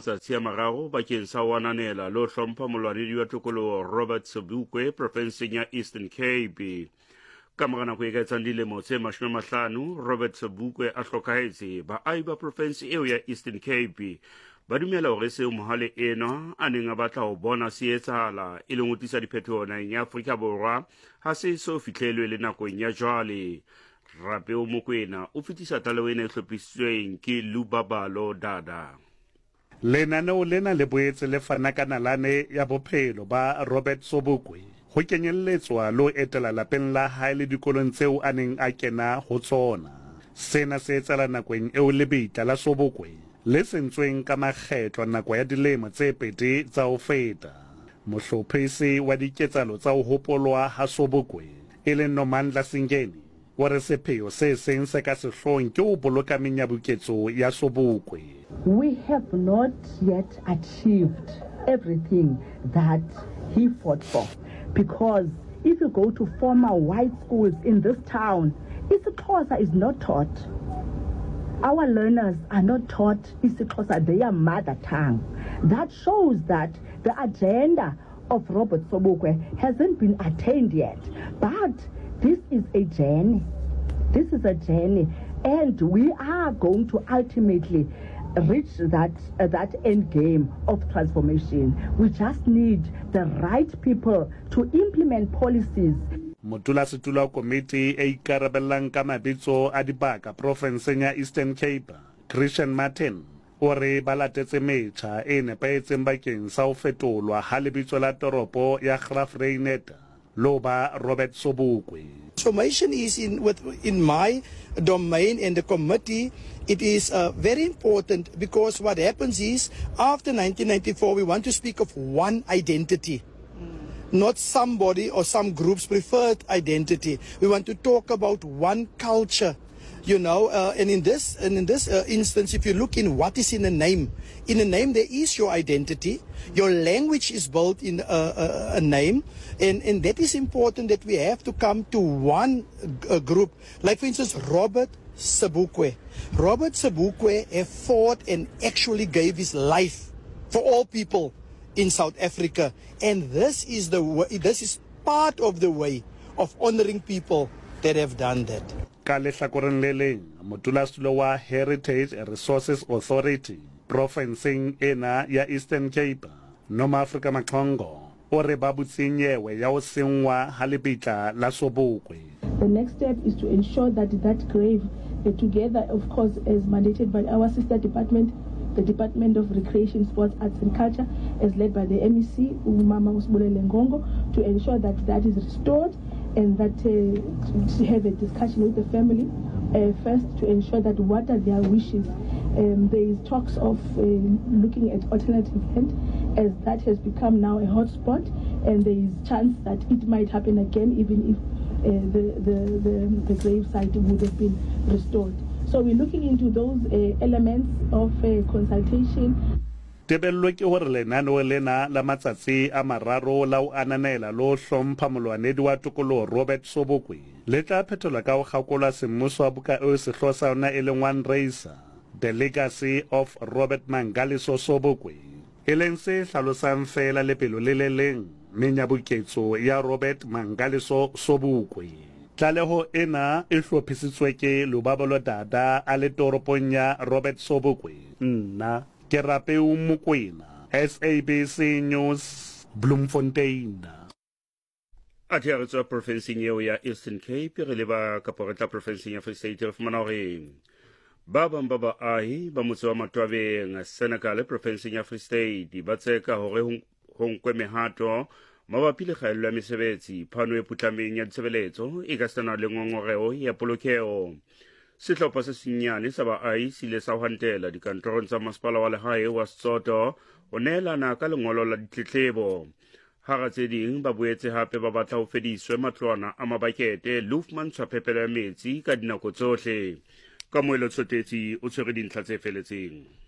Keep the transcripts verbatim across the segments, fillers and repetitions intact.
matsatsi a mararo bakeng sa wananela lo hlompha molwanedi wa tokoloho Robert Sobukwe profenseng ya Eastern Cape. Ka mora nako e ka etsang dilemo tse mashome a mahlano, Robert Sobukwe a hlokahetse baahi ba profense eo ya Eastern Cape ba dumela hore seo mohale ena a neng a batla ho bona se etsahala e leng ho tlisa diphetoho naheng ya Afrika Borwa ha se so fihlelwe le nakong ya jwale. Rapeo Mokoena o fetisa taleho ena e hlophisitsweng ke Lubabalo Dada. Lenaneo lena le boetse le fana ka nalane ya bophelo ba Robert Sobukwe ho kenyelletswa lo etela lapeng la hae le dikolong tseo a neng a kena ho tsona. Sena se etsala nakong eo lebitla la Sobukwe le sentsweng ka makgetlo nako ya dilemo tse pedi tsa ho feta. Mohlophisi wa diketsalo tsa ho hopolwa ha Sobukwe e leng Nomandla Singeni wa re sepheo se seng se ka sehlong ke ho boloka menyabuketso ya Sobukwe. We have not yet achieved everything that he fought for, because if you go to former white schools in this town, isiXhosa is not taught. Our learners are not taught isiXhosa, their mother tongue. That shows that the agenda of Robert Sobukwe hasn't been attained yet. But this is a journey. This is a journey, and we are going to ultimately reach that uh, that end game of transformation. We just need the right people to implement policies. Motulasetulo komiti e ikarabellang ka mabitso a dibaka profenseng ya Eastern Cape, Christian Martin, o re ba latetse metjha e nepahetseng bakeng sa ho fetolwa ha lebitso la toropo ya Graaff-Reinet lo ba Robert Sobukwe. Transformation is in with in my domain and the committee. It is uh, very important, because what happens is after nineteen ninety-four we want to speak of one identity, not somebody or some group's preferred identity. We want to talk about one culture, you know, uh, and in this and in this uh, instance, if you look in what is in a name, in a name there is your identity. Your language is built in a, a, a name, and, and that is important, that we have to come to one uh, group. Like for instance, Robert Sobukwe. Robert Sobukwe have fought and actually gave his life for all people in South Africa, and this is the way, this is part of the way of honoring people that have done that. Ka lehlakoreng le leng, motulasetulo wa Heritage Resources Authority profenseng ena ya Eastern Cape, Noma Africa Maqongo, o re ba butsinyewe ya ho sengwa ha lebitla la Sobukwe. The next step is to ensure that that grave, uh, together of course as mandated by our sister department, the Department of Recreation, Sports, Arts and Culture, as led by the M E C, Umama Usbulele Ngongo, to ensure that that is restored, and that uh, to have a discussion with the family uh, first to ensure that what are their wishes. Um, there is talks of uh, looking at alternative land, as that has become now a hotspot, and there is chance that it might happen again, even if uh, the, the, the, the grave site would have been restored. So we're looking into those uh, elements of uh, consultation. Tebello ke hore lenaneo lena la matsatsi a mararo la ho ananela lo hlompha molwanedi wa tokoloho Robert Sobukwe le tla phetholwa ka ho kgakolwa semmuso wa buka eo sehloho sa yona e leng One Racer, The Legacy of Robert Mangaliso Sobukwe, e leng se hlalosang fela lepelo le le leng menyabuketso ya Robert Mangaliso Sobukwe. Tlaleho ena e hlophisitswe ke Lubabalo Dada a le toropong ya Robert Sobukwe. Nna ke Rapeo Mokoena, S A B C News, Bloemfontein. A thi a re tswa profenseng eo ya Eastern Cape re leba ka poretla profenseng ya Free State re fumana hore ba bang ba baahi ba motse wa Matwabeng Senekal profenseng ya Free State ba tseka hore ho nkwe mehato mabapi le kgaello ya mesebetsi phano e putlameng ya ditshebeletso e ka sena le ngongoreo ya polokeo. Sehlopha se senyane sa baahi se ile sa ho hantela dikantorong tsa masepala wa lehae wa Setsoto ho neelana ka lengolo la ditletlebo. Hara tse ding ba boetse hape ba batla ho fediswe matlwana a mabakete Loofman tshwaphepelo ya metsi ka dinako tsohle. Ka moelo Tshotetsi o tshwere dintlha tse feletseng.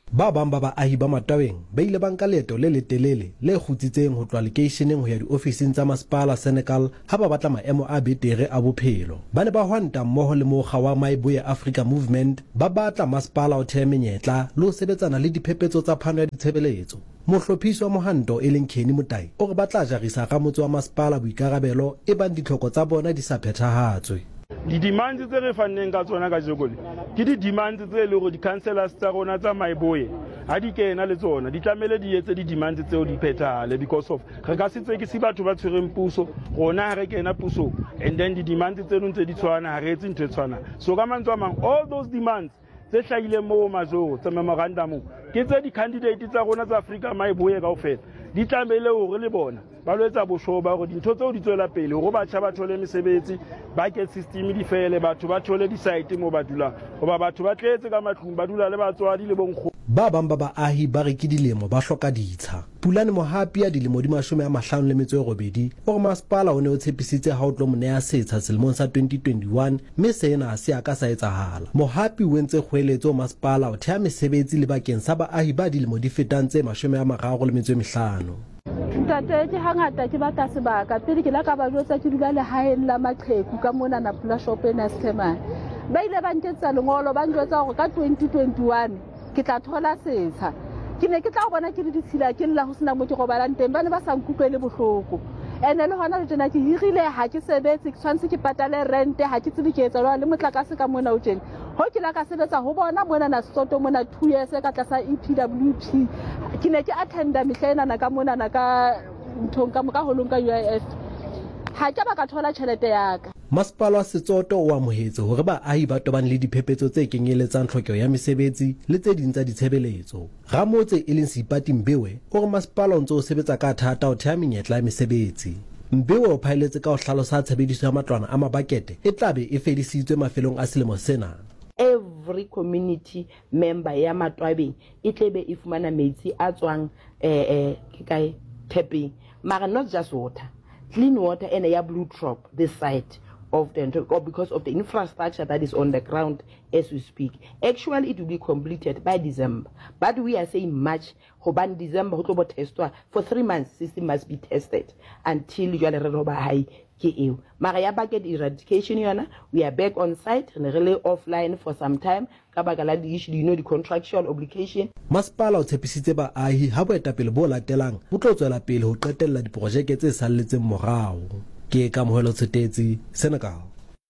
ba bang ba baahi ba Matwabeng ba ile ba nka leeto le letelele le kgutsitseng ho tloha lekeisheneng ho ya diofising tsa masepala Senekal ha ba batla maemo a betere a bophelo. Ba ne ba hwanta mmoho le mokga wa Maiboya Africa Movement ba batla masepala o theha menyetla le ho sebetsana le diphephetso tsa phano ya ditshebeletso. Mohlophiso wa Mohanto e leng Kenny Mutai o re ba tla jarisa ramotse wa masepala boikarabelo e bang ditlhoko tsa bona di sa phethahatswe. Di-demands tse re fanneng ka tsona ka jekole ke di-demands tse le gore di-councillors tsa rona tsa Maiboya ha di kena le tsona di tlamele di etse di-demands tseo di phethahale because of re ka se tsekise batho ba tshwereng puso rona ha re kena puso and then di-demands tseno ntse di tshwana ha re etse ntho e tshwanang. So ka mantswe a mang all those demands tse hlahileng mo majoro tsa memorandum ke tse di-candidate tsa rona tsa Afrika Maiboya kaofela di tlamele hore le bona ba lo etsa bosho ba hore dintho tseo di tswela pele hore batjha ba thole mesebetsi ba ke system di fele batho ba thole di-site mo ba dulang hoba batho ba tletse ka matlung ba dula le batswadi le bonkgo. Ba bang ba baahi ba re ke dilemo ba hloka ditsha. Pulane Mohapi ya dilemo di mashome a mahlano le metso e robedi o re masepala o ne o tshepisitse ha o tlo monea setsha selemong sa twenty twenty-one mme sena se a ka sa etsahala. Mohapi o entse kgoeletso masepala o theha mesebetsi le bakeng sa baahi ba dilemo di fetang tse mashome a mararo le metso e mehlano. Ntate ke hangata ke batla sebaka pele ke la ka ba jwetsa ke dula le haeng la maqheku ka mona na pula shop ena Skemane ba ile ba ntetsa lengolo ba njwetsa hore ka twenty twenty-one ke tla thola setsha ke ne ke tla bona ke le ditshila ke lla ho sena mo ke robalang teng ba ne ba sa nkutlwele bohloko ene le hona le tjena ke hirile ha ke sebetse ke tshwantse ke patale rent ha ke tsebe ke etsa le motlakase ka mona o tjena ho ke la ka sebetsa ho bona mona na Soto mona two years ka tlasa E P W P ke ne ke attenda mehlena na ka mona na ka nthong ka moka holong ka U I F ha ke ba ka thola tjhelete ya ka. Masepala wa Setsoto o amohetse hore baahi ba tobane le diphephetso tse kenyeletsang tlhokeho ya mesebetsi le tse ding tsa ditshebeletso. Ramotse e leng Seipati Mbewe o re masepala o ntse o sebetsa ka thata ho theha menyetla ya mesebetsi. Mbewe o phaeletse ka ho hlalosa tshebediso ya matlwana a mabakete e tlabe e fedisitswe mafelong a selemo sena. Every community member ya Matwabeng e tlebe e fumana metsi a tswang eh eh ke kae tapping mara not just water, clean water and a blue drop this side of the or because of the infrastructure that is on the ground as we speak. Actually, it will be completed by December, but we are saying March. Hoban December, ho testwa for three months. System must be tested until you are ready high. Maria bucket eradication, yana. We are back on site and really offline for some time. Kabagala the issue, you know, the contractual obligation. Masepala o tshepisitse baahi ha boetapele bo latelang bo tlo tswela pele ho qetella diprojeke tse salletseng morao. Ke ka mohelo tsetetse Senekal.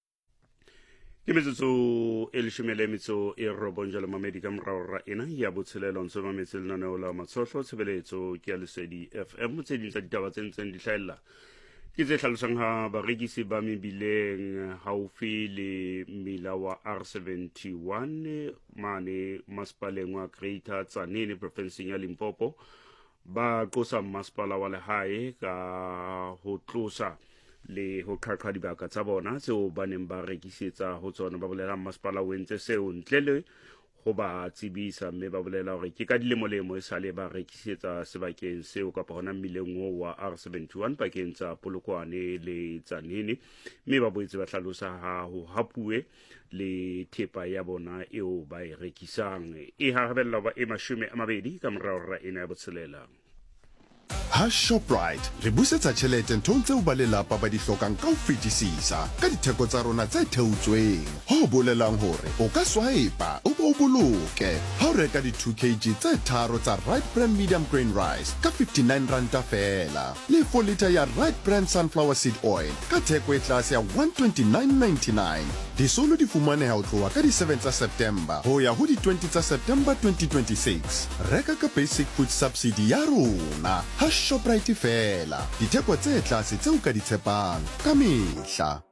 Ke metsotso e leshome le metso e robong jalo mamedi ka morao ra ena ya botshelelo ntse mametse le naneo la matshohlo tshebeletso ke ya Lesedi F M tse ding tsa ditaba tse ntseng di hlahella ke tse hlalosang ha barekisi ba mebileng haufi le mmila wa R seventy-one mane masepaleng wa Greater Tzaneen provinseng ya Limpopo ba qosa masepala wa lehae ka ho tlosa le ho qhaqha dibaka tsa bona tseo ba neng ba rekisetsa ho tsona ba bolela masepala o entse seo ntle le go ba tsebisa mme ba bolela hore ke ka dilemolemo e sale ba rekisetsa sebakeng seo kapa hona mmileng wa R seventy-one pakeng tsa Polokwane le Tzaneen mme ba boetse ba hlalosa ha ho hapuwe le thepa ya bona eo ba e rekisang e harabella ba e mashome a mabedi ka morao ra ena ya botshelela. Ha Shoprite re busetsa tjhelete nthong tseo ba lelapa ba di hlokang ka ho fetisisa ka ditheko tsa rona tse theotsweng ho bolelang hore o ka swipe o bo boloke ha o reka di two kilograms tse tharo tsa Right Brand Medium Grain Rice ka fifty-nine ranta fela le four litre ya Right Brand Sunflower Seed Oil ka theko e tlase ya one twenty-nine ninety-nine. Di solo di fumaneha ho tloha ka di seven tsa September ho ya ho di twenty tsa September twenty twenty-six. Reka ka basic food subsidy ya rona ha Shoprite fela ditheko tse tlase tseo ka di tshepang ka mehla.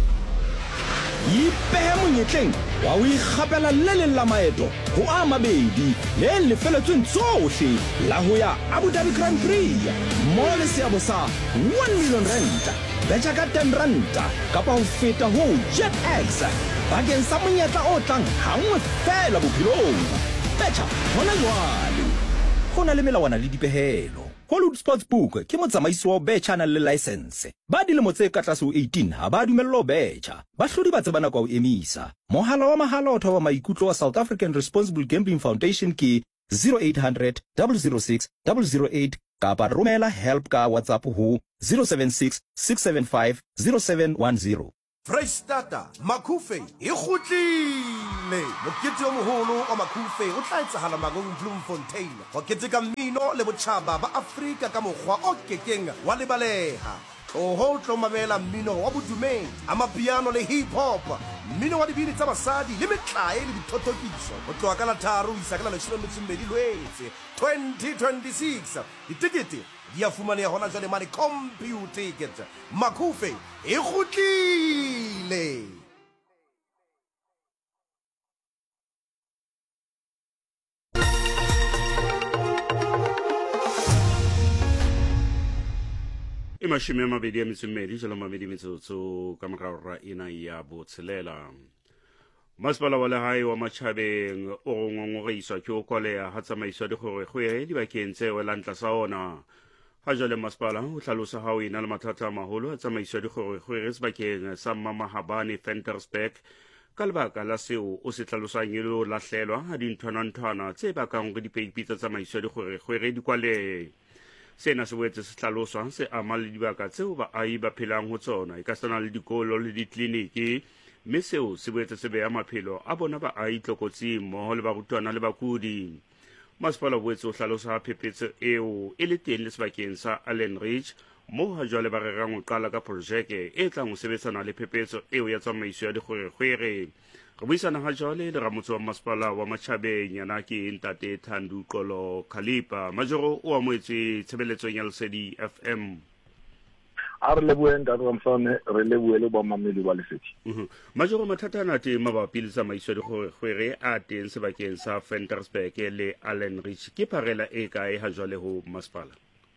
Ipehe monyetleng wa o ikgapela le le la maeto ho a mabedi le lefeletsweng tsohle la ho ya Abu Dhabi Grand Prix mo le seabo sa one million rand betja ka ten ranta kapa ho feta ho JetX bakeng sa monyetla o tlang hangwe fela bophelong betja hona jwale hona le melawana le dipehelo. Hollywood Sportsbook ke motsamaisi wa betjha na le license ba dilemo tse ka tlase ho eighteen ha ba dumellwa betjha ba hlodi ba tsebana kwa o emisa mohala wa mahala o thoba maikutlo wa South African Responsible Gambling Foundation ke zero eight hundred, zero zero six, zero zero eight kapa romela help ka WhatsApp ho zero seven six, six seven five, zero seven one zero. Freistata Makufe e kgutlile mokete o moholo wa Makufe o tla etsahala magong Bloemfontein go keteka mmino le botjhaba ba Afrika ka mokgwa o kekeng wa lebaleha o ho tlo mamela mmino wa bodumedi amapiano le hip hop mmino wa dibini tsa basadi le metlae le dithotokiso o tloa ka la tharo isa ka la leshome le mmedi Lwetse twenty twenty-six ditikete di a fumaneha hona jwale mane computer ticket Makufe e kgutlile. e mashome a mabedi a metso e mmedi jalo mabedi metsotso ka morara ena ya botshelela. Masepala wa lehae wa Matjhabeng o go ngongoreiswa ke o kwaleha ha tsamaiso dikgwerekgwere dibakeng tse welang tlasa ona. Ha jwale masepala o hlalosa ha o ena le mathata a maholo a tsamaiso dikgwerekgwere sebakeng sa Mamahabane Ventersburg ka lebaka la seo o se hlalosang e le ho lahlelwa ha dinthwananthwana tse bakang hore dipeipi tsa tsamaiso dikgwerekgwere di kwalehe. Sena se boetse se hlaloswa se ama le dibaka tseo baahi ba phelang ho tsona e ka tshwana le dikolo le ditleliniki, mme seo se boetse se beha maphelo a bona baahi tlokotsing mmoho le barutwana le bakudi. Masepala o boetse o hlalosa phephetso eo e le teng le sebakeng sa Allen Ridge moo ha jwale ba rerang ho qala ka projeke e tlang ho sebetsana le phephetso eo ya tsamaiso ya dikgwerekgwere. Re buisana ha jwale le ramotse wa masepala wa Matjhabeng yana ke Ntate Thandu Qolo Khalipa Majoro o amoetse tshebeletsong ya Lesedi F M. a re leboe ntate Ramsane re leboe le ba mamedi ba Lesedi. Majoro mathata ana te mabapi le tsamaiso ya dikgwerekgwere a teng sebakeng sa Ventersburg le Allen Ridge ke pharela e kae ha jwale ho masepala?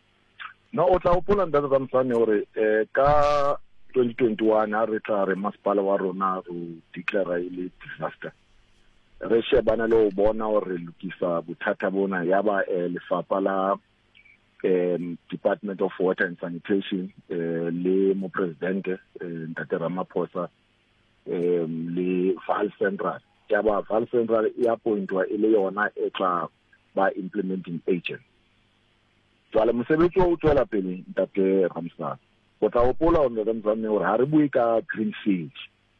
No o tla hopola ntate Ramsane hore eh ka twenty twenty-one a re tla re masepala wa rona o declare ile disaster. Re shebana le o bona hore lokisa bothata bona ya ba lefapha la um Department of Water and Sanitation uh, le mo president uh, Ntate Ramaphosa um le Val Central ya ba Val Central ya pointwa ile yona e tla ba implementing agent. Jwale mosebetsi o tswela pele Ntate Ramsana o tla hopola o nne mzane hore ha re bue ka greenfield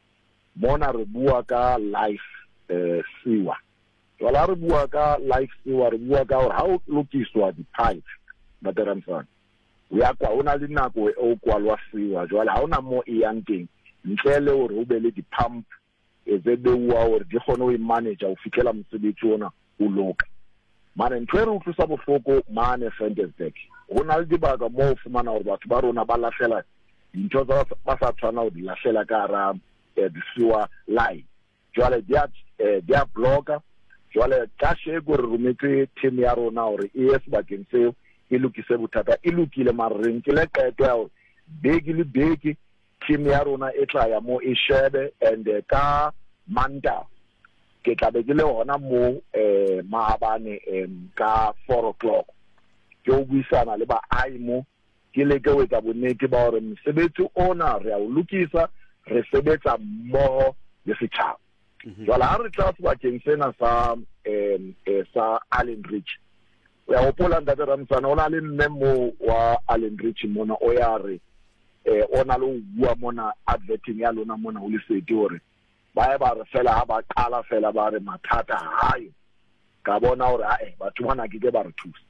mona re bua ka life uh, sewer. Jwale ha re bua ka life sewer re bua ka hore ha o lokiswa di-pipe Ntate Ramsana ya kwa ona le nako e o kwalwa sewer jwale ha ona mo e yang teng ntle le hore o be le di-pump e ze beuwa hore di kgone ho manage o fikela mosebetsi ona o loka. Mane ntwe re utlwisa bohloko mane Ventersburg ho na le dibaka mo fumana hore batho ba rona ba lahlela dintho tsa ba sa tshwana ho di lahlela ka hara di-sewer line jwale di a blocka jwale ka shego re rometse team ya rona hore e ye sebakeng seo e lokise bothata e lokile mareng ke le qeto ya hore beke le beke team ya rona e tla ya mo e shebe and ka Manda ke tla be ke le hona mo eh Mahabane ka four o'clock ke o buisana le ba aimo ke le ke wetsa bonnete ba hore mosebetsi ona re a o lokisa re sebetsa mmoho le setjhaba. Jwale ha re tla sebakeng sena sa em sa Allen Ridge ya hopola Ntate Ramsana ona le mmemo wa Allen Ridge mona o ya re eh ona lo bua mona adverting ya lona mona o le sedi hore ba ba re fela ha ba qala fela ba re mathata hayo ka bona hore a eh batho bana ke ke ba re thusa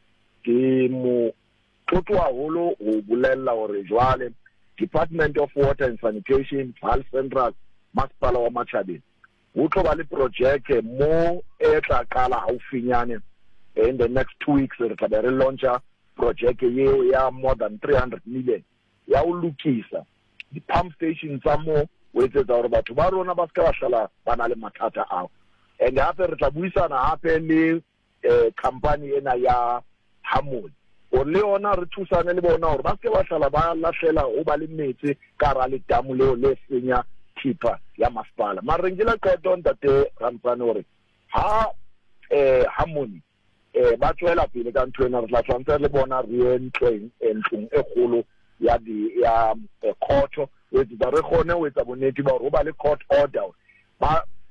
ke mo tlotwa holo ho bulella hore jwale Department of Water and Sanitation Val Central masepala wa Matjhabeng ho tlo ba le project mo e tla qala haufinyane in the next two weeks re tla be re launcha project ye ya more than three hundred million ya o lokisa di pump stations tsa mo o etsetsa hore batho ba rona ba ska ba hlola ba na le mathata ao and hape re tla buisana hape le company ena ya Hamon o le ona re thusane le bona hore ba ska ba hlola ba lahlela o ba le metsi ka ra le damu leo le senya thipa ya masepala marengela qeto Ntate Ramsane hore ha eh Hamon eh ba tswela pele ka ntwe na re tla tsantsa le bona re entleng entlong e kgolo ya di ya court we di re gone we tsa boneti ba go ba le court order ba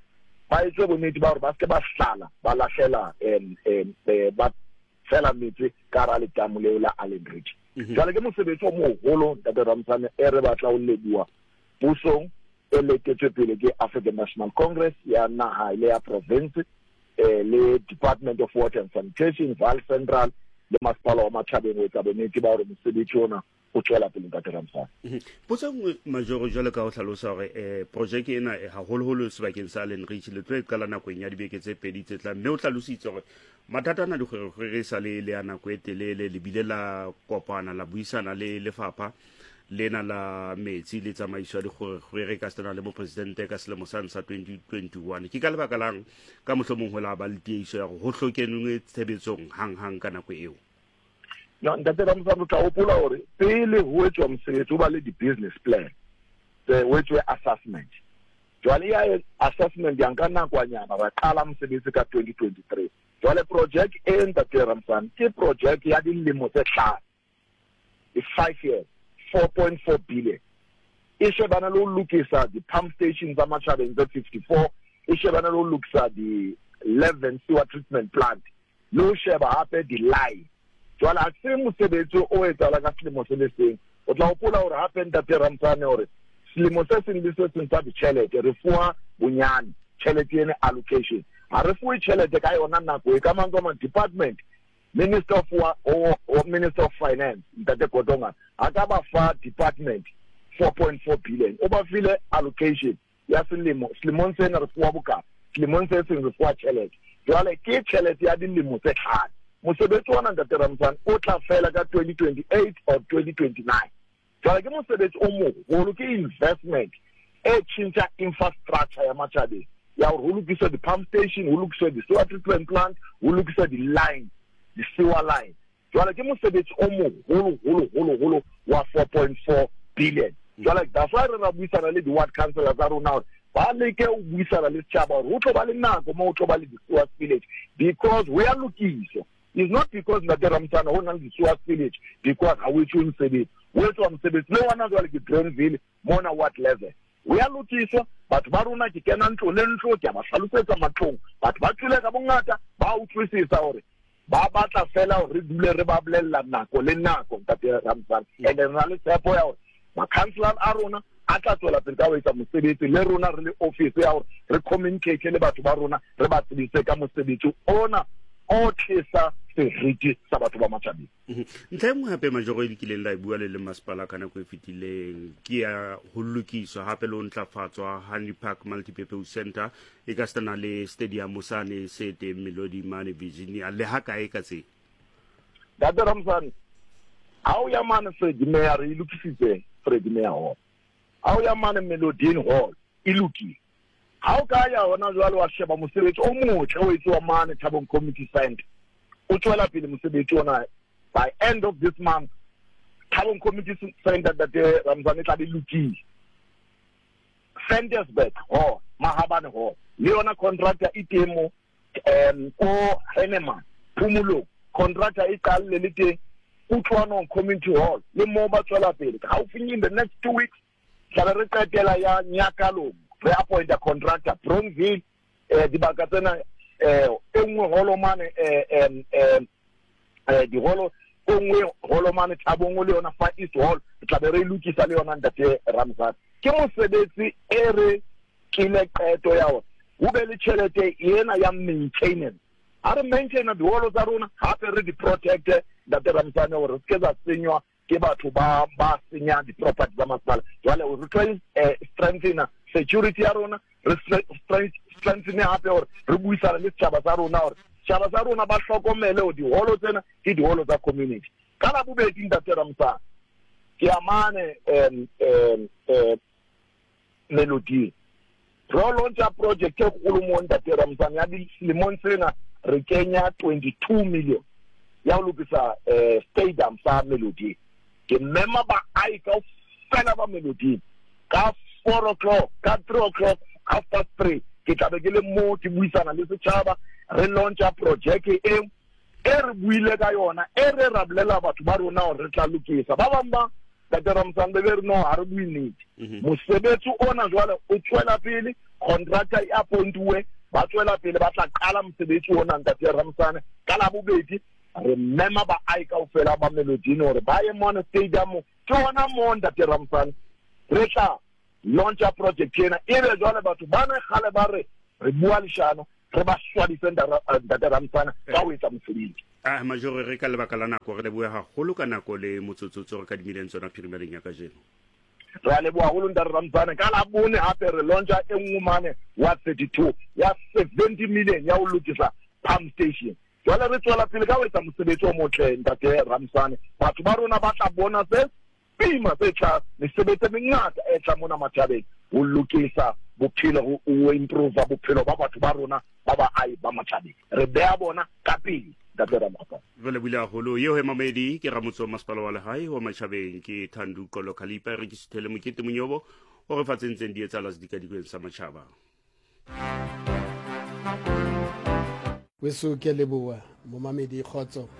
ba etse bonnete ba hore ba se ba hlala ba lahlela em em ba fela metsi ka ra le tamu le la Allen Ridge jwale ke mosebetsi o moholo Ntate Ramsane e re batla o lebua pusong e leketswe pele ke African National Congress ya naha ile ya province eh le Department of Water and Sanitation Val Central le masipala wa Matjhabeng o etsa bonnete ba hore mosebetsi ona o tswela pele Ntate Ramsane. Potsa majoro jwale ka ho hlalosa hore eh project ena e haholoholo sebakeng sa Allen Ridge le tlo e qala nakong ya dibeke tse pedi tse tlang mme o hlalositse hore mathata ana di kgwere sa le le ana ko etelele le bile la kopana la buisana le lefapha lena la metsi le tsamaiso di kgwere ka stana le mo presidente ka selemo sa twenty twenty-one ke ka lebaka lang ka mohlomong ho la ba le tieso ya go hlokenwe tshebetsong hang hang ka nako eo. No, Ntate Ramsane tla hopola hore pele ho etswa mosebetsi o ba le di-business plan the ho etswe assessment jwale ya assessment ya nka nakwanyana ra qala mosebetsi ka twenty twenty-three jwale project e Ntate Ramsane ke project ya dilemo tse hlano is five years four point four billion e shebana le ho lokisa di-pump stations tsa Matjhabeng tse fifty-four e shebana le ho lokisa di-eleven sewer treatment plant le ho sheba hape di-line jwale a se mosebetsi o etsahala ka selemo se le seng o tla hopola hore hape Ntate Ramsane hore selemo se seng le se seng sa ditjhelete re fuwa bonyane tjhelete ene allocation ha re fuwe tjhelete ka yona nako e ka mango department Minister of War or, or Minister of Finance Ntate Kodonga a ka ba fa department four point four billion o ba file allocation ya selemo selemo se ne re fuwa boka selemo se seng re fuwa tjhelete jwale ke tjhelete ya dilemo tse hlano mosebetsi wa Ntate Ramsane o tla fela ka twenty twenty-eight or twenty twenty-nine jwale ke mosebetsi o moholo ke investment e tjhentjha infrastructure ya Matjhabeng ya ho lokisa di-pump station ho lokisa di-sewer treatment plant ho lokisa di-line di-sewer line jwale ke mosebetsi o moholo holo holo holo wa four point four billion jwale that's why re ra buisana le di-ward councillors tsa rona ba leke o buisana le setjhaba hore ho tlo ba le nako mo ho tlo ba le di-sewer village because we are lokisa. It's not because Ntate Ramsane ho na le di-sewer village because ha o etse mosebetsi o etswa mosebetsi le wana jwale ke Grenville mona what level we are lokiswa batho ba rona ke kena ntlo le ntlo ke ba hlalosetsa matlong batho ba tswile ka bongata ba utlwisisa hore ba batla fela hore re dule re ba bolella nako le nako Ntate Ramsane and then le tshepo ya hore ma-councillor a rona a tla tswela pele ka ho etsa mosebetsi le rona re le office ya hore re communicate le batho ba rona re ba tsebise ka mosebetsi ona o tlisa seriti sa batho ba Matjhabeng. Ntlha engwe hape majoro e dikileng la e bua le le masepala ka nako e fetileng ke ya ho lokiswa hape le ho ntlafatswa Honey Park Multipurpose Center e ka stana le stadium sane se teng Melody Mane Virginia le ha kae ka tse Ntate Ramsane ha o ya mane Fred Mayor e lokisitse Fred Mayor Hall ha o ya mane Melody Hall e lokile ha o ka ya hona jwale wa sheba mosebetsi o motle o etswa mane Thabong Community Center o tswela pele mosebetsi ona by end of this month Thabong Community Center Ntate Ramsane tla be lokile Sandersburg Hall Mahabane Hall le yona contractor e teng mo um o Henneman Phumulo contractor e qale le teng Utlwanong Community Hall le mo ba tswela pele ha o fini in the next two weeks tla re qetela ya Nyakalong re appoint a contractor Bronville eh dibaka tsena eh engwe holo mane eh em eh di holo engwe holo mane Thabong le yona Far East Hall tla be re lokisa le yona Ntate Ramsane ke mosebetsi e re kile qeto ya ho ho be le tjhelete yena ya maintenance a re maintain di holo tsa rona hape re di protect Ntate Ramsane hore se ka senywa ke batho ba ba senya di property tsa masepala jwale o re try eh strengthen security ya rona re strengthen hape hore re buisana le setjhaba sa rona hore setjhaba sa rona ba hlokomele ho di holo tsena ke di holo tsa community ka la bobedi Ntate Ramsane ke amane em em Melody ro launch project e kgolo mo Ntate Ramsane ya di lemon tsena re kenya twenty-two million ya ho lokisa eh stadium sa Melody ke mema ba ai ka fela ba Melody ka four o'clock ka three o'clock half past three ke tla be ke le mo ke buisana le setjhaba re launch a project e e re buile ka yona e re rabelela batho ba rona hore re tla lokisa ba bang ba Ntate Ramsane be re no ha re buinetse mosebetsi ona jwale o tswela pele contractor e appointwe ba tswela pele ba tla qala mosebetsi ona ntate Ramsane ka la bobedi re mema ba ai kaofela ba Melodini hore ba ye mona stadium ke ona mo ntate Ramsane re tla launch a project ena e be jwale batho ba ne khale ba re re bua leshano re ba swabise ntate Ramsane ka ho etsa mosebetsi ah majore re ka lebaka la nako re le bua haholo ka nako le motsotsotso re ka dimileng tsona phirimeleng ya kajeno ra le bua holo ntate Ramsane ka la bone hape re launcha e ngumane wa thirty-two ya seventy million ya ho lokisa pump station jwale re tswela pele ka ho etsa mosebetsi o motle ntate Ramsane batho ba rona ba tla bona se pima tse tla mesebetsi e mengata e tla mona Matjhabeng ho lokisa bophelo ho improve bophelo ba batho ba rona ba ba ai ba Matjhabeng re beha bona ka pele ntate Ramsane vele bula holo yo he mamedi ke ramotso masepala wa lehae wa Matjhabeng ke Thandu Qolo Khalipa re ke sithele mokete monyobo o re fatsentseng di etsala se dikadikeng sa Matjhaba weso ke leboa mo mamedi khotso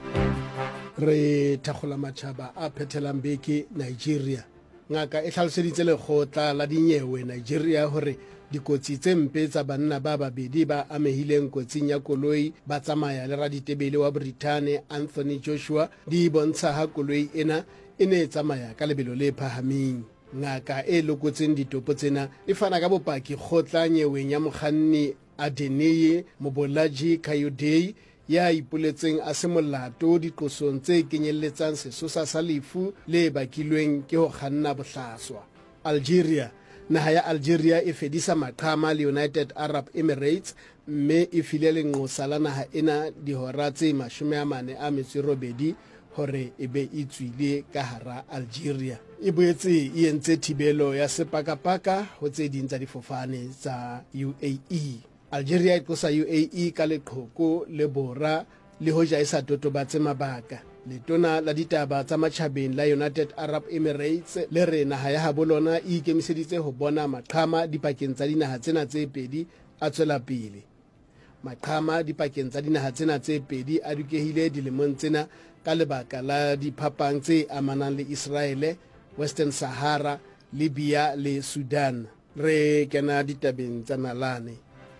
re thakgola Matjhaba a phethelang beke Nigeria ngaka e tlhaloseditse lekgotla la dinyewe Nigeria hore dikotsi tse mpe tsa banna ba babedi ba amehileng kotsing ya koloi ba tsamaya le raditebele wa Britain Anthony Joshua di bontsha ha koloi ena e ne tsamaya ka lebelo le phahameng ngaka e lokotseng ditopo tsena e fana ka bopaki kgotla nyeweng ya mokganni Adeneye Mobolaji Kayode ya ipoletseng a se molato diqosong tse kenyelletsang sesosa sa lefu le bakilweng ke ho kganna bohlaswa. Algeria naha ya Algeria e fedisa maqhama le United Arab Emirates mme e file lenqosa la naha ena dihora tse mashome a mane a metso e robedi hore e be e tswile ka hara Algeria. E boetse e entse thibelo ya sepakapaka ho tse ding tsa difofane tsa U A E. Algeria e tlosa U A E ka leqhoko le bora le hoja e sa totobatse mabaka. Letona la ditaba tsa Matjhabeng la United Arab Emirates le re naha ya habo lona e ikemiseditse ho bona maqhama dipakeng tsa dinaha tsena tse pedi a tswela pele. Maqhama dipakeng tsa dinaha tsena tse pedi a dukehile dilemong tsena ka lebaka la diphapang tse amanang le Israel, Western Sahara, Libya le Sudan. Re kena ditabeng tsa nalane.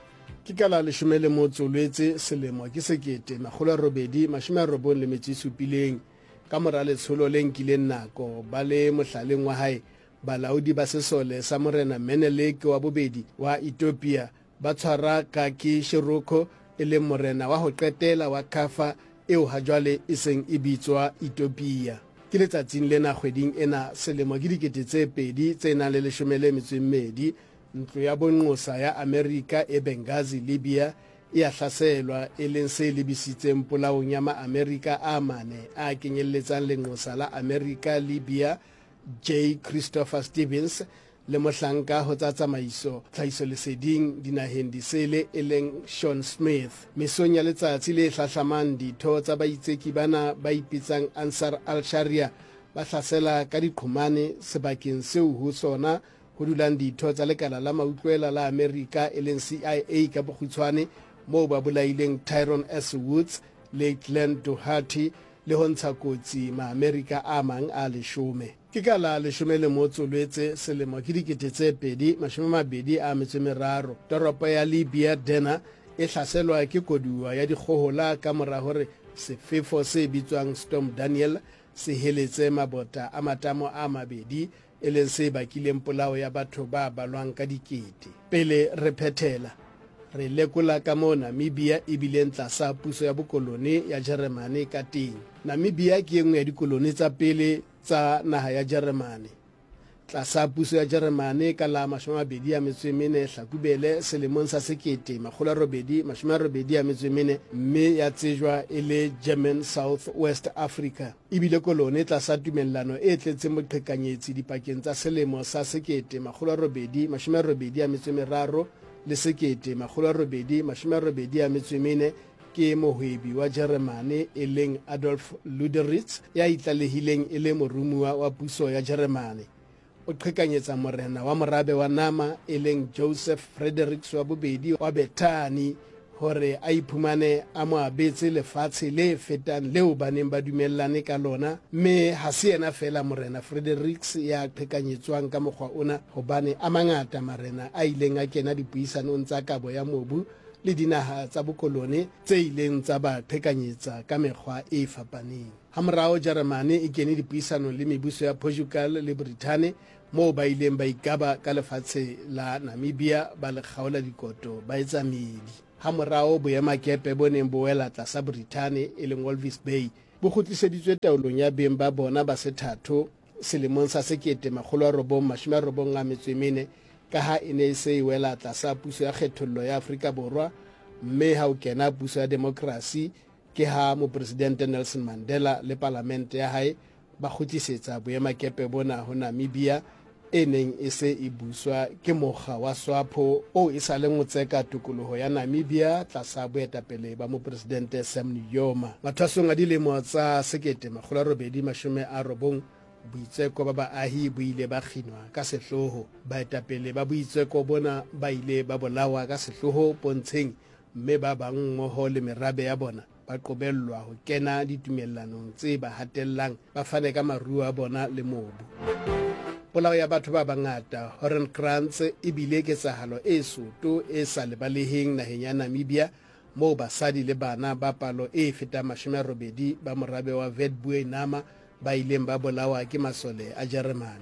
Ke ka la leshome le motso lwetse selemo ke sekete makgolo a robedi mashome a robong le metso e supileng ka mora letsholo le nkileng nako ba le mohlaleng wa hae balaodi ba sesole sa morena Menelik wa bobedi wa Ethiopia ba tshwara Kaki Shiroko e leng morena wa ho qetela wa Kaffa eo ha jwale e seng e bitswa Ethiopia. Ke letsatsing lena kgweding ena selemo ke dikete tse pedi tse nang le leshome le metso e mmedi ntlo ya bonqosa ya America e Benghazi Libya e a hlaselwa e leng se lebisitseng polaong ya ma-America a mane a kenyelletsang lenqosa la America Libya J Christopher Stevens le mohlanka ho tsa tsamaiso tlhahiso leseding dinaheng disele e leng Sean Smith. Mesong ya letsatsi le hlahlamang ditho tsa baitseki bana ba ipitsang Ansar al-Sharia ba hlasela ka diqhomane sebakeng seo ho sona ho dulang ditho tsa lekala la mautlwela la America e leng C I A ka bokgutshwane moo ba bolaileng Tyrone S. Woods le Glenn Doherty le ho ntsha kotsi ma-America a mang a leshome. Ke ka la leshome le motso lwetse selemo ke dikete tse pedi mashome mabedi a metso e meraro toropo ya Libya Derna e hlaselwa ke koduwa ya dikgohola ka mora hore sefefo se bitswang Storm Daniel se heletse mabota a matamo a mabedi e leng se bakileng polao ya batho ba balwang ka dikete. Pele re phethela re lekola ka mo Namibia e bileng tlasa puso ya bokolone ya Jeremane ka teng. Namibia ke engwe ya dikoloni tsa pele tsa naha ya Jeremane. Tlasa puso ya Jeremane ka la mashome a mabedi a metso e mene Hlakubele selemong sa sekete makgolo a robedi mashome a robedi a metso e mene mme ya tsejwa e le German South West Africa. Ebile kolone tlasa tumellano e tletseng boqhekanyetsi dipakeng tsa selemo sa sekete makgolo a robedi mashome a robedi a metso e meraro le sekete makgolo a robedi mashome a robedi a metso e mene ke mohwebi wa Jeremane e leng Adolf Luderitz ya itlalehileng e le morumuwa wa puso ya Jeremane. O qhekanyetsa morena wa morabe wa nama e leng Joseph Fredericks wa bobedi wa Bethani hore a iphumane a mo abetse lefatshe le fetang leo ba neng ba dumellane ka lona, mme ha se yena fela morena Fredericks ya qhekanyetswang ka mokgwa ona hobane a mangata marena a ileng a kena dipuisanong tsa kabo ya mobu le le dinaha tsa bokolone tse ileng tsa ba qhekanyetsa ka mekgwa e fapaneng. Ha morao Jeremane e kene dipuisano le mebuso ya Portugal le Britain moo ba ileng ba ikaba ka lefatshe la Namibia ba le kgaola dikoto ba etsa medi. Ha morao boemakepe bo neng bo wela tlasa Britain e leng Walvis Bay bo kgutliseditswe taolong ya beng ba bona ba sethatho selemong sa sekete makgolo a robong mashome a robong a metso e mene ka ha e ne se e wela tlasa puso ya kgethollo ya Afrika Borwa, mme ha o kena puso ya demokrasi ke ha mopresidente Nelson Mandela le parlamente ya hae ba kgutlisetsa boemakepe bona ho Namibia e neng e se e buswa ke mokga wa SWAPO o e sa le ngotseka tokoloho ya Namibia tlasa boetapele ba mopresidente Sam Nujoma. Mathwasong a dilemo tsa sekete makgolo a robedi mashome a robong boitseko ba baahi bo ile ba kginwa ka sehloho. Baetapele ba boitseko bona ba ile ba bolawa ka sehloho pontsheng, mme ba bang mmoho le merabe ya bona ba qobellwa ho kena ditumellanong tse ba hatellang ba fane ka maruo a bona le mobu. Polao ya batho ba bangata Horan Grants e bile ketsahalo e soto e sa lebaleheng naheng ya Namibia moo basadi le bana ba palo e feta mashome a robedi ba morabe wa Witboi Nama ba ileng ba bolawa ke masole a Jeremane.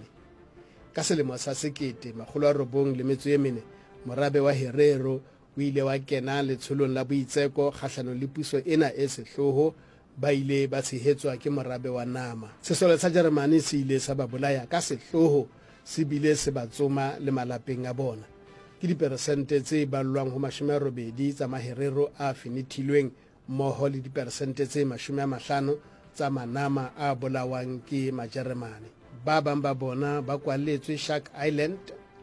Ka selemo sa sekete makgolo a robong le metso e mene morabe wa Herero o ile wa kena letsholong la boitseko kgahlanong le puso ena e sehloho, ba ile ba tshehetswa ke morabe wa Nama. Sesole sa Jeremane se ile sa ba bolaya ka sehloho, se bile se ba tsoma le malapeng a bona. Ke diperesente tse ballwang ho mashome a robedi tsa Maherero a finithilweng mmoho le diperesente tse mashome a mahlano tsa Manama a bolawang ke Majeremane. Ba bang ba bona ba kwalletswe Shark Island,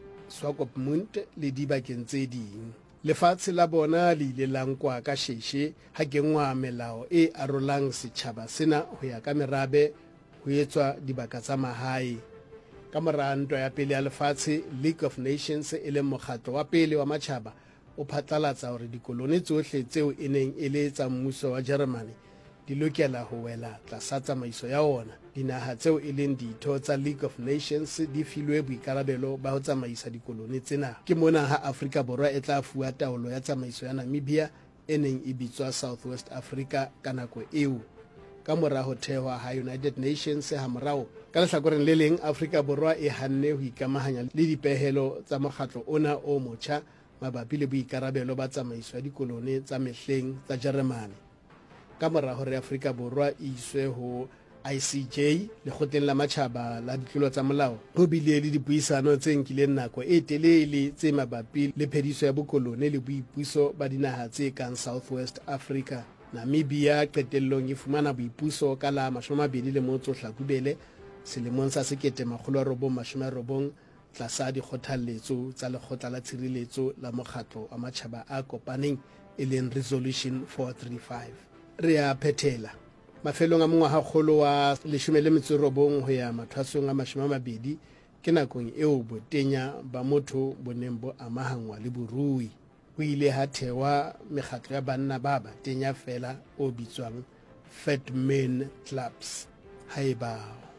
Swakopmund le dibakeng tse ding. Lefatshe la bona le ile la nkwa ka sheshe ha kengwa melao e arolang setjhaba sena ho ya ka merabe ho etswa dibaka tsa mahae. Ka mora ntwa ya pele ya lefatshe, League of Nations e leng mokgatlo wa pele wa matjhaba o phatlalatsa hore dikoloni tsohle tseo e neng e le tsa mmuso wa Jeremane di lokela ho wela tlasa tsamaiso ya ona. Dinaha tseo e leng ditho tsa League of Nations di filwe boikarabelo ba ho tsamaisa dikoloni tsena. Ke mona ha Afrika Borwa e tla fuwa taolo ya tsamaiso ya Namibia e neng e bitswa South West Africa ka nako eo. Ka mora ho thehwa ha United Nations ha morao, ka lehlakoreng le leng Afrika Borwa e hanne ho ikamahanya le dipehelo tsa mokgatlo ona o motjha mabapi le boikarabelo ba tsamaiso ya dikoloni tsa mehleng tsa Jeremane. Ka mora hore Afrika Borwa e iswe ho I C J lekgotleng la matjhaba la ditlolo tsa molao, ho bile le dipuisano tse nkileng nako e telele tse mabapi le phediso ya bokolone le boipuso ba dinaha tse kang South West Africa. Namibia qetellong e fumana boipuso ka la mashome a mabedi le motso Hlakubele selemong sa sekete makgolo a robong mashome a robong tlasa dikgothaletso tsa lekgotla la tshireletso la mokgatlo wa matjhaba a kopaneng e leng Resolution four thirty-five. Re a phethela mafelong a mongwaga kgolo wa leshome le metso e robong ho ya mathwasong a mashome a mabedi ke nakong eo botenya ba motho bo neng bo amahangwa le borui. Ho ile ha thewa mekgatlo ya banna ba batenya fela o bitswang Fat Men Clubs. Haeba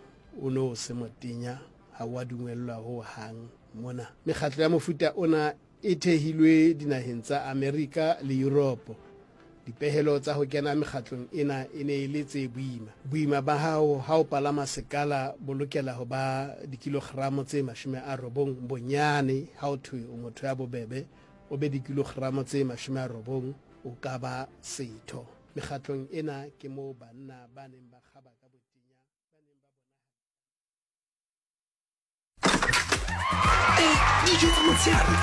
o no se motenya ha wa dumellwa ho hang mona. Mekgatlo ya mofuta ona e thehilwe dinaheng tsa America le Europe. Dipehelo tsa ho kena mekgatlong ena e ne le tse boima. Boima ba hao ha o palama sekala bo lokela ho ba dikilogramo tse mashome a robong bonyane, ha o thwe o motho ya bobebe o be dikilogramo tse mashome a robong o ka ba setho. Mekgatlong ena ke moo banna ba neng ba kgaba ka botenya ba neng ba bona. Eh, dijo tsa motshehare